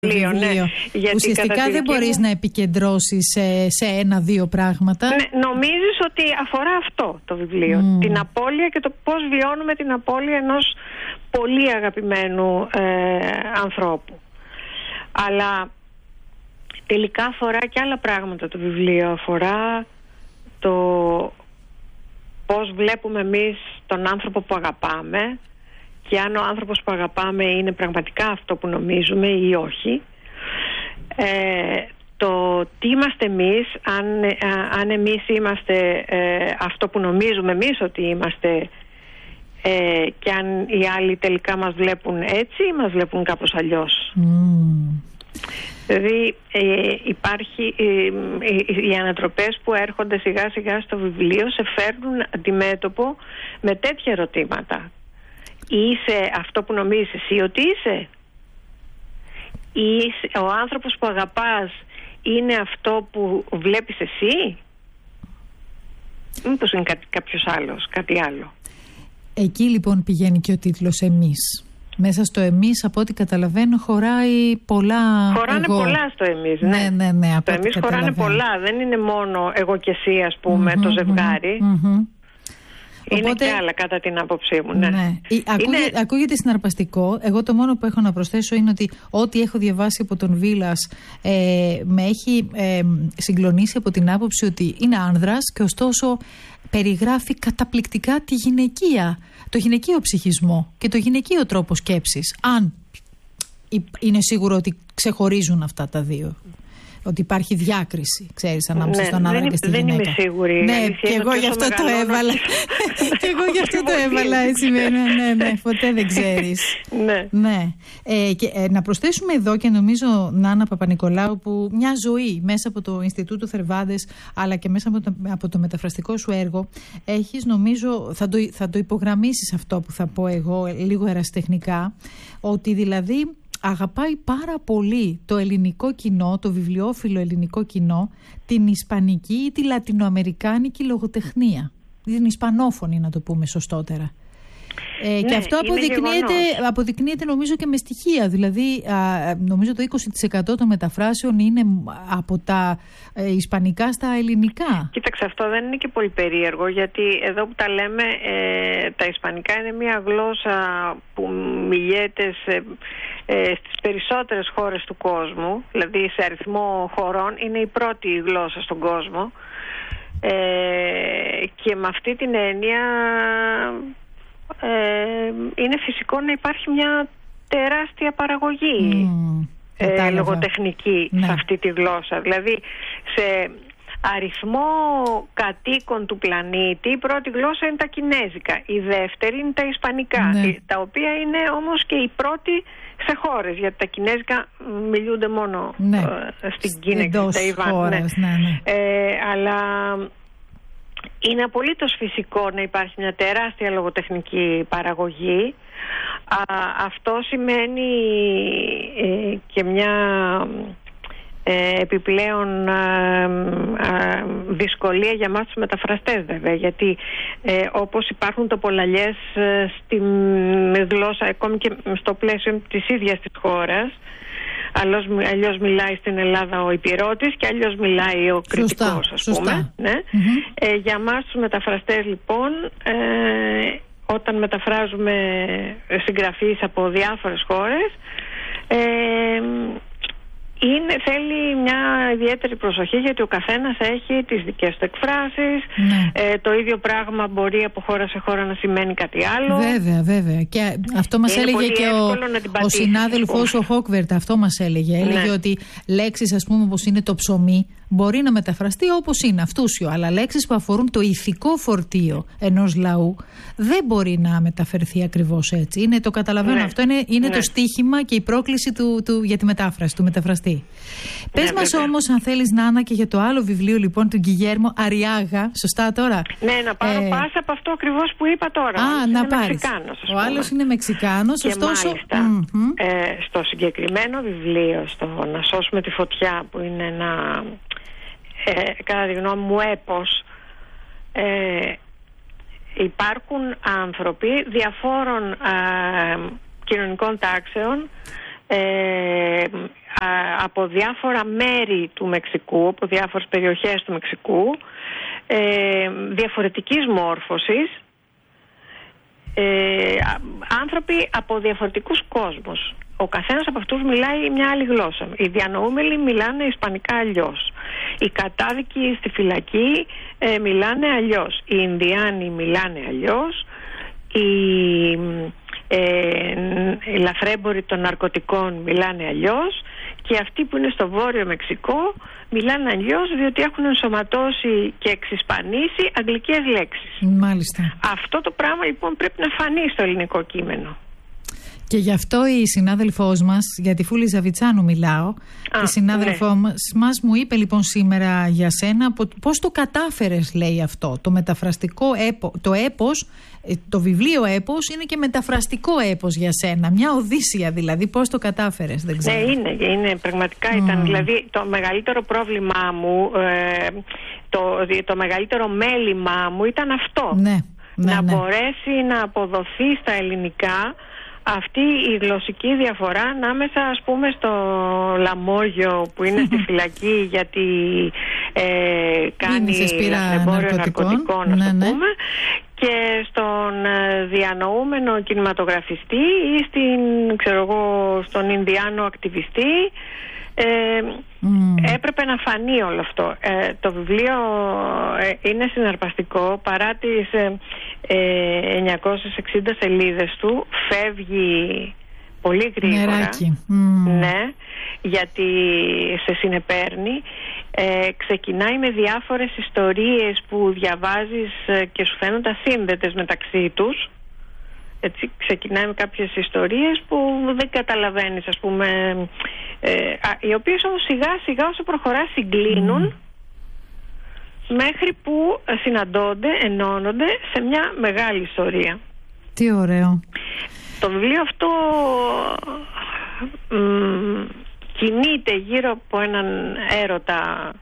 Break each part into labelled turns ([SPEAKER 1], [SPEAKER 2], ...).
[SPEAKER 1] βιβλίο. Ναι.
[SPEAKER 2] Ουσιαστικά δεν μπορείς να επικεντρώσεις σε ένα-δύο πράγματα.
[SPEAKER 1] Ναι, νομίζεις ότι αφορά αυτό το βιβλίο, την απώλεια και το πώς βιώνουμε την απώλεια ενός πολύ αγαπημένου ανθρώπου. Αλλά τελικά αφορά και άλλα πράγματα το βιβλίο. Αφορά το πώς βλέπουμε εμείς τον άνθρωπο που αγαπάμε και αν ο άνθρωπος που αγαπάμε είναι πραγματικά αυτό που νομίζουμε ή όχι. Το τι είμαστε εμείς, αν εμείς είμαστε αυτό που νομίζουμε εμείς ότι είμαστε, και αν οι άλλοι τελικά μας βλέπουν έτσι ή μας βλέπουν κάπως αλλιώς. Δηλαδή υπάρχει οι ανατροπές που έρχονται σιγά σιγά στο βιβλίο σε φέρνουν αντιμέτωπο με τέτοια ερωτήματα. Είσαι αυτό που νομίζεις εσύ ότι είσαι? Ο άνθρωπος που αγαπάς είναι αυτό που βλέπεις εσύ? Μήπως είναι κάποιος άλλος, κάτι άλλο?
[SPEAKER 2] Εκεί λοιπόν πηγαίνει και ο τίτλος «Εμείς». Μέσα στο εμείς, από ό,τι καταλαβαίνω, χωράει πολλά.
[SPEAKER 1] Χωράνε πολλά στο εμείς. Ναι. Το εμείς χωράνε πολλά. Δεν είναι μόνο εγώ και εσύ, ας πούμε, το ζευγάρι. Είναι οπότε, και άλλα κατά την άποψή μου. Ναι.
[SPEAKER 2] Ακούγεται συναρπαστικό. Εγώ το μόνο που έχω να προσθέσω είναι ότι ό,τι έχω διαβάσει από τον Βίλας με έχει συγκλονίσει από την άποψη ότι είναι άνδρας και ωστόσο περιγράφει καταπληκτικά τη γυναικεία, το γυναικείο ψυχισμό και το γυναικείο τρόπο σκέψης. Αν είναι σίγουρο ότι ξεχωρίζουν αυτά τα δύο. Ότι υπάρχει διάκριση, ξέρεις, ανάμεσα στον άντρα και στη γυναίκα.
[SPEAKER 1] Δεν είμαι σίγουρη.
[SPEAKER 2] Ναι, και εγώ γι' αυτό το έβαλα. Και εγώ γι' αυτό το έβαλα, έτσι. Ναι, ποτέ δεν ξέρεις. Ναι. Και να προσθέσουμε εδώ, και νομίζω, Νάνα Παπα-Νικολάου, που μια ζωή μέσα από το Ινστιτούτο Θερβάντες, αλλά και μέσα από το μεταφραστικό σου έργο, έχεις, νομίζω, θα το υπογραμμίσεις αυτό που θα πω εγώ λίγο ερασιτεχνικά, ότι δηλαδή αγαπάει πάρα πολύ το ελληνικό κοινό, το βιβλιόφιλο ελληνικό κοινό, την ισπανική ή τη λατινοαμερικάνικη λογοτεχνία. Την ισπανόφωνη, να το πούμε σωστότερα. Και αυτό αποδεικνύεται νομίζω και με στοιχεία. Δηλαδή νομίζω το 20% των μεταφράσεων είναι από τα ισπανικά στα ελληνικά.
[SPEAKER 1] Κοίταξε, αυτό δεν είναι και πολύ περίεργο, γιατί εδώ που τα λέμε, τα ισπανικά είναι μια γλώσσα που μιλιέται στις περισσότερες χώρες του κόσμου. Δηλαδή σε αριθμό χωρών είναι η πρώτη γλώσσα στον κόσμο, και με αυτή την έννοια είναι φυσικό να υπάρχει μια τεράστια παραγωγή λογοτεχνική σε αυτή τη γλώσσα. Δηλαδή σε αριθμό κατοίκων του πλανήτη η πρώτη γλώσσα είναι τα κινέζικα, η δεύτερη είναι τα ισπανικά, τα οποία είναι όμως και η πρώτη σε χώρες, γιατί τα κινέζικα μιλούνται μόνο στην Κίνα και στην Ταϊβάν. Αλλά είναι απολύτως φυσικό να υπάρχει μια τεράστια λογοτεχνική παραγωγή. Αυτό σημαίνει και μια επιπλέον δυσκολία για μας τους μεταφραστές, βέβαια, γιατί όπως υπάρχουν τοπολαλιές στη γλώσσα, ακόμη και στο πλαίσιο της ίδιας της χώρας, αλλιώς μιλάει στην Ελλάδα ο υπηρώτης και αλλιώς μιλάει ο κριτικός, ας πούμε. Ναι. Για μας τους μεταφραστές, λοιπόν, όταν μεταφράζουμε συγγραφείς από διάφορες χώρες, θέλει μια ιδιαίτερη προσοχή, γιατί ο καθένας έχει τις δικές του εκφράσεις. Το ίδιο πράγμα μπορεί από χώρα σε χώρα να σημαίνει κάτι άλλο.
[SPEAKER 2] Βέβαια. Και αυτό μας έλεγε και ο συνάδελφος ο Χόκβερτ. Αυτό μας έλεγε. Έλεγε ότι λέξεις, ας πούμε, όπως είναι το ψωμί, μπορεί να μεταφραστεί όπως είναι, αυτούσιο. Αλλά λέξεις που αφορούν το ηθικό φορτίο ενός λαού δεν μπορεί να μεταφερθεί ακριβώς έτσι. Το καταλαβαίνω αυτό. Είναι το στίχημα και η πρόκληση για τη μετάφραση, του μεταφραστή. Πες μας όμως, αν θέλεις, Νάνα, και για το άλλο βιβλίο, λοιπόν, του Γκιγέρμο Αριάγα. Σωστά τώρα?
[SPEAKER 1] Ναι, να πάρω πάσα από αυτό ακριβώς που είπα τώρα.
[SPEAKER 2] Να πάρεις. Ο άλλος είναι Μεξικάνος, ωστόσο.
[SPEAKER 1] Μάλιστα, στο συγκεκριμένο βιβλίο, στο «Να σώσουμε τη φωτιά», που είναι ένα, κατά τη γνώμη μου, έπος, υπάρχουν άνθρωποι διαφόρων κοινωνικών τάξεων, από διάφορα μέρη του Μεξικού, από διάφορες περιοχές του Μεξικού, διαφορετικής μόρφωσης, άνθρωποι από διαφορετικούς κόσμους. Ο καθένας από αυτούς μιλάει μια άλλη γλώσσα. Οι διανοούμενοι μιλάνε ισπανικά αλλιώς. Οι κατάδικοι στη φυλακή μιλάνε αλλιώς. Οι Ινδιάνοι μιλάνε αλλιώς. Οι λαθρέμποροι των ναρκωτικών μιλάνε αλλιώς. Και αυτοί που είναι στο Βόρειο Μεξικό μιλάνε αλλιώς, διότι έχουν ενσωματώσει και εξισπανίσει αγγλικές λέξεις.
[SPEAKER 2] Μάλιστα.
[SPEAKER 1] Αυτό το πράγμα λοιπόν πρέπει να φανεί στο ελληνικό κείμενο.
[SPEAKER 2] Και γι' αυτό η συνάδελφός μας, για τη Φούλη Ζαβιτσάνου μιλάω, η συνάδελφός μας μου είπε λοιπόν σήμερα για σένα πώς το κατάφερες, λέει αυτό, το μεταφραστικό το έπος, το βιβλίο έπος είναι και μεταφραστικό έπος για σένα, μια οδύσσια δηλαδή, πώς το κατάφερες, δεν ξέρω.
[SPEAKER 1] Ναι, είναι πραγματικά ήταν, δηλαδή το μεγαλύτερο πρόβλημά μου, το μεγαλύτερο μέλημά μου ήταν αυτό, να μπορέσει να αποδοθεί στα ελληνικά αυτή η γλωσσική διαφορά ανάμεσα, ας πούμε, στο Λαμόγιο που είναι στη φυλακή γιατί κάνει εμπόριο ναρκωτικών, ας το πούμε, και στον διανοούμενο κινηματογραφιστή ή στον Ινδιάνο ακτιβιστή. Έπρεπε να φανεί όλο αυτό. Το βιβλίο είναι συναρπαστικό, παρά τις 960 σελίδες του, φεύγει πολύ γρήγορα. Ναι, γιατί σε συνεπέρνει. Ξεκινάει με διάφορες ιστορίες που διαβάζεις και σου φαίνονται ασύνδετες μεταξύ τους. Έτσι, ξεκινάει με κάποιες ιστορίες που δεν καταλαβαίνεις, ας πούμε, οι οποίες όμως σιγά σιγά όσο προχωρά συγκλίνουν μέχρι που συναντώνται, ενώνονται σε μια μεγάλη ιστορία.
[SPEAKER 2] Τι ωραίο.
[SPEAKER 1] Το βιβλίο αυτό κινείται γύρω από έναν έρωτα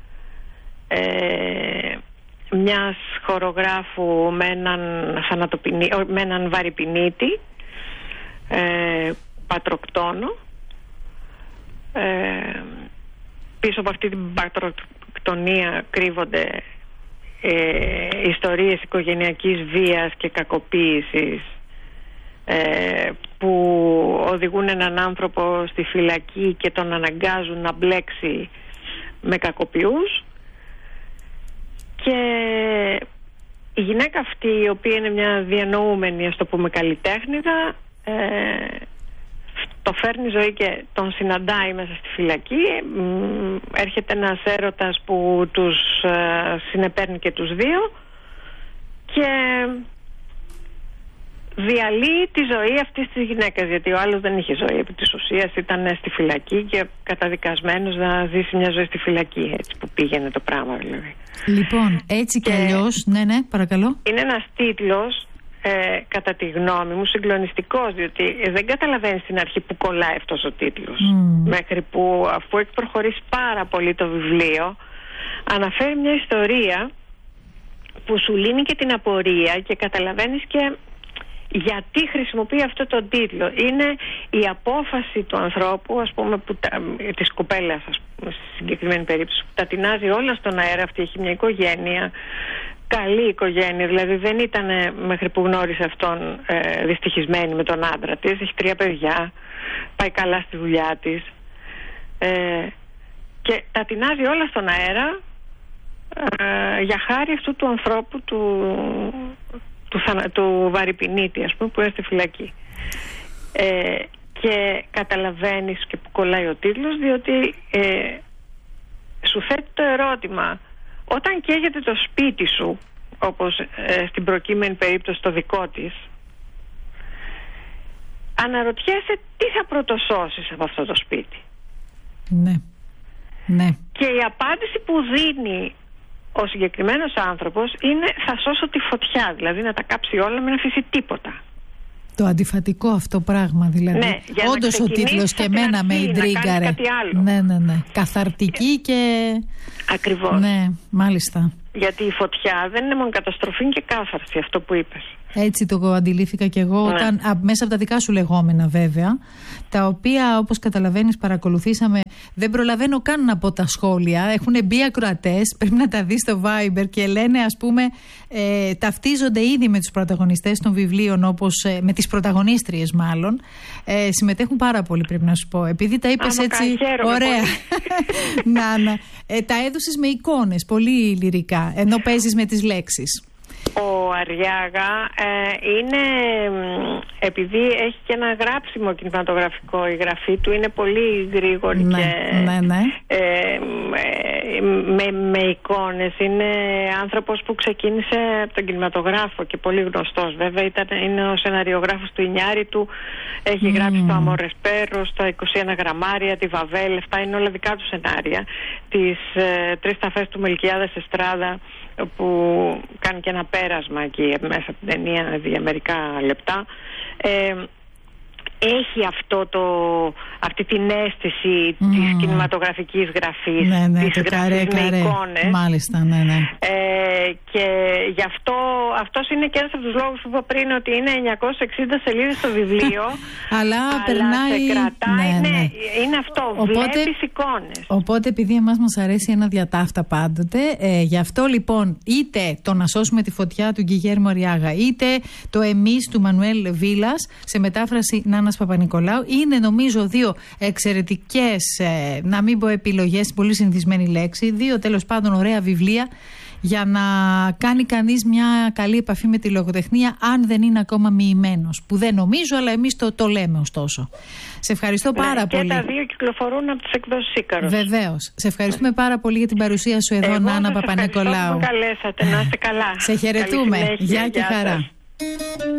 [SPEAKER 1] μιας χορογράφου με έναν βαρυπινίτη, πατροκτόνο. Πίσω από αυτή την πατροκτονία κρύβονται ιστορίες οικογενειακής βίας και κακοποίησης που οδηγούν έναν άνθρωπο στη φυλακή και τον αναγκάζουν να μπλέξει με κακοποιούς. Και η γυναίκα αυτή, η οποία είναι μια διανοούμενη, ας το πούμε, καλλιτέχνηδα, το φέρνει ζωή και τον συναντάει μέσα στη φυλακή. Έρχεται ένας έρωτας που τους συνεπέρνει και τους δύο και διαλύει τη ζωή αυτής της γυναίκας, γιατί ο άλλος δεν είχε ζωή επί της ουσίας, ήταν στη φυλακή και καταδικασμένος να ζήσει μια ζωή στη φυλακή, έτσι που πήγαινε το πράγμα δηλαδή. Λοιπόν,
[SPEAKER 2] έτσι κι αλλιώς, ναι, παρακαλώ.
[SPEAKER 1] Είναι ένας τίτλος, κατά τη γνώμη μου, συγκλονιστικός, διότι δεν καταλαβαίνεις στην αρχή που κολλάει αυτός ο τίτλος. Μέχρι που, αφού έχει προχωρήσει πάρα πολύ το βιβλίο, αναφέρει μια ιστορία που σου λύνει και την απορία και καταλαβαίνεις και γιατί χρησιμοποιεί αυτό το τίτλο. Είναι η απόφαση του ανθρώπου, ας πούμε, της κοπέλας, στη συγκεκριμένη περίπτωση, που τα τεινάζει όλα στον αέρα. Αυτή έχει μια οικογένεια, καλή οικογένεια, δηλαδή δεν ήταν μέχρι που γνώρισε αυτόν δυστυχισμένη με τον άντρα της. Έχει 3 παιδιά, πάει καλά στη δουλειά της και τα τεινάζει όλα στον αέρα για χάρη αυτού του ανθρώπου, του βαρυπινίτη, ας πούμε, που είναι στη φυλακή. Και καταλαβαίνεις και που κολλάει ο τίτλος, διότι σου θέτει το ερώτημα, όταν καίγεται το σπίτι σου, όπως στην προκείμενη περίπτωση το δικό της, αναρωτιέσαι τι θα πρωτοσώσεις από αυτό το σπίτι.
[SPEAKER 2] Ναι.
[SPEAKER 1] Και η απάντηση που δίνει ο συγκεκριμένος άνθρωπος είναι θα σώσω τη φωτιά, δηλαδή να τα κάψει όλα, μην αφήσει τίποτα.
[SPEAKER 2] Το αντιφατικό αυτό πράγμα δηλαδή.
[SPEAKER 1] Ναι,
[SPEAKER 2] όντως ο τίτλος και εμένα με ιντρίγκαρε.
[SPEAKER 1] Να κάτι άλλο.
[SPEAKER 2] Ναι. Καθαρτική και...
[SPEAKER 1] Ακριβώς.
[SPEAKER 2] Μάλιστα.
[SPEAKER 1] Γιατί η φωτιά δεν είναι μόνο καταστροφή, είναι και κάθαρση, αυτό που είπες.
[SPEAKER 2] Έτσι το αντιλήφθηκα κι εγώ, μέσα από τα δικά σου λεγόμενα βέβαια, τα οποία όπως καταλαβαίνεις παρακολουθήσαμε. Δεν προλαβαίνω καν να πω τα σχόλια. Έχουν μπει ακροατές, πρέπει να τα δεις στο Viber και λένε, ας πούμε, ταυτίζονται ήδη με τους πρωταγωνιστές των βιβλίων, όπως με τις πρωταγωνίστριες μάλλον. Συμμετέχουν πάρα πολύ, πρέπει να σου πω. Επειδή τα είπες έτσι ωραία. Νάνα, τα έδωσες με εικόνες, πολύ λυρικά, ενώ παίζεις με τις λέξεις.
[SPEAKER 1] Ο Αριάγα είναι, επειδή έχει και ένα γράψιμο κινηματογραφικό, η γραφή του είναι πολύ γρήγορη με εικόνες. Είναι άνθρωπος που ξεκίνησε από τον κινηματογράφο και πολύ γνωστός. Βέβαια είναι ο σεναριογράφος του Ινιάρη του. Έχει γράψει το Αμόρες Πέρος, τα 21 γραμμάρια, τη Βαβέλ. Αυτά είναι όλα δικά του σενάρια. Τις 3 ταφές του Μελκιάδες Εστράδα, που κάνει και ένα πέρασμα εκεί μέσα από την ταινία για μερικά λεπτά. Έχει αυτή την αίσθηση της κινηματογραφικής γραφής, της γραφής με εικόνες.
[SPEAKER 2] Μάλιστα, ναι.
[SPEAKER 1] Και γι' αυτός είναι και ένας από τους λόγους που είπα πριν, ότι είναι 960 σελίδες στο βιβλίο, αλλά περνάει, σε κρατάει, είναι αυτό, βλέπεις εικόνες.
[SPEAKER 2] Οπότε επειδή εμάς μας αρέσει ένα διατάφτα πάντοτε, γι' αυτό λοιπόν είτε το «Να σώσουμε τη φωτιά» του Γκιγέρμο Αριάγα, είτε το «Εμείς» του Μανουέλ Βίλας, σε μετάφραση Νάνας Παπα-Νικολάου, είναι νομίζω δύο εξαιρετικές, να μην πω επιλογές, πολύ συνηθισμένη λέξη, δύο τέλος πάντων ωραία βιβλία για να κάνει κανείς μια καλή επαφή με τη λογοτεχνία, αν δεν είναι ακόμα μοιημένος, που δεν νομίζω, αλλά εμείς το λέμε ωστόσο. Σε ευχαριστώ πάρα πολύ.
[SPEAKER 1] Και τα δύο κυκλοφορούν από τις εκδόσεις Ίκαρος.
[SPEAKER 2] Βεβαίως. Σε ευχαριστούμε πάρα πολύ για την παρουσία σου εδώ, Νάνα Παπα-Νικολάου.
[SPEAKER 1] Εγώ σας ευχαριστώ που με καλέσατε. Να είστε καλά.
[SPEAKER 2] Σε χαιρετούμε. Γεια και χαρά.